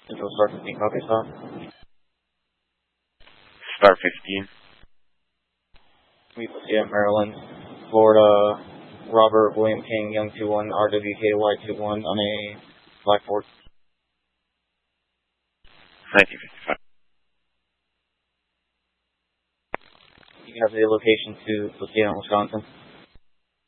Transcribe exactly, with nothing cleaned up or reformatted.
Central Star fifteen, copy, stop. Star fifteen. Meet at Maryland, Florida, Robert William King, Young two one, R W K Y two one on a Black Ford. nineteen fifty-five. You have the location to Muscatine, Wisconsin.